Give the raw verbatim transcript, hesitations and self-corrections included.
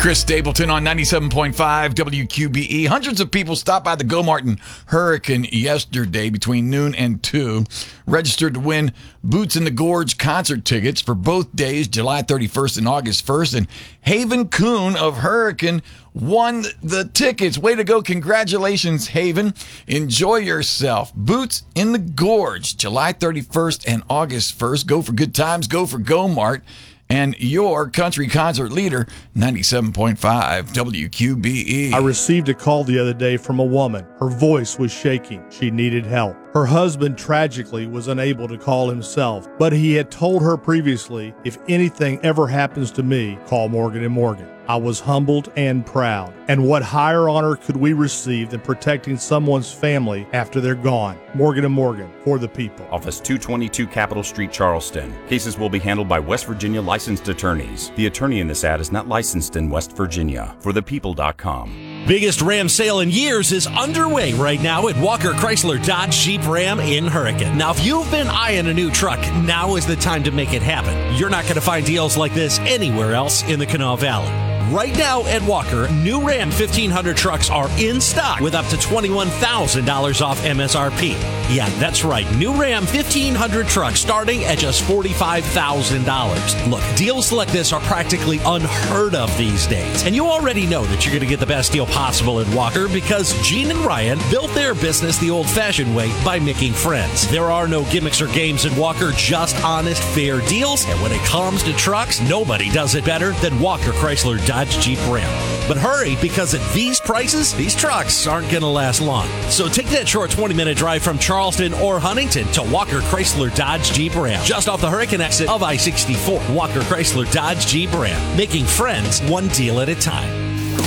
Chris Stapleton on ninety-seven point five W Q B E. Hundreds of people stopped by the Go Martin Hurricane yesterday between noon and two, registered to win Boots in the Gorge concert tickets for both days, July thirty-first and August first. And Haven Kuhn of Hurricane won the tickets. Way to go. Congratulations, Haven. Enjoy yourself. Boots in the Gorge, July thirty-first and August first. Go for good times. Go for Go Mart. And your country concert leader, ninety-seven point five W Q B E. I received a call the other day from a woman. Her voice was shaking. She needed help. Her husband tragically was unable to call himself, but he had told her previously, if anything ever happens to me, call Morgan and Morgan. I was humbled and proud. And what higher honor could we receive than protecting someone's family after they're gone? Morgan and Morgan, for the people. Office two twenty-two Capitol Street, Charleston. Cases will be handled by West Virginia licensed attorneys. The attorney in this ad is not licensed in West Virginia. for the people dot com. Biggest Ram sale in years is underway right now at Walker Chrysler Dodge Jeep Ram in Hurricane. Now, if you've been eyeing a new truck, now is the time to make it happen. You're not going to find deals like this anywhere else in the Kanawha Valley. Right now at Walker, new Ram fifteen hundred trucks are in stock with up to twenty-one thousand dollars off M S R P. Yeah, that's right. New Ram fifteen hundred trucks starting at just forty-five thousand dollars. Look, deals like this are practically unheard of these days. And you already know that you're going to get the best deal possible at Walker because Gene and Ryan built their business the old-fashioned way by making friends. There are no gimmicks or games at Walker, just honest, fair deals. And when it comes to trucks, nobody does it better than Walker Chrysler Dodge Jeep Ram. But hurry, because at these prices, these trucks aren't going to last long. So take that short twenty-minute drive from Charleston or Huntington to Walker Chrysler Dodge Jeep Ram, just off the Hurricane exit of I sixty-four. Walker Chrysler Dodge Jeep Ram, making friends one deal at a time.